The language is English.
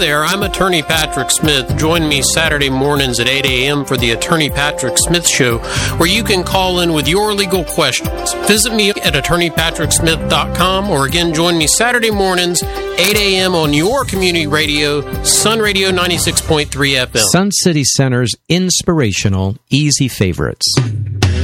there, I'm Attorney Patrick Smith. Join me Saturday mornings at 8 a.m. for the Attorney Patrick Smith Show, where you can call in with your legal questions. Visit me at attorneypatricksmith.com, or again, join me Saturday mornings, 8 a.m. on your community radio, Sun Radio 96.3 FM. Sun City Center's inspirational, easy favorites.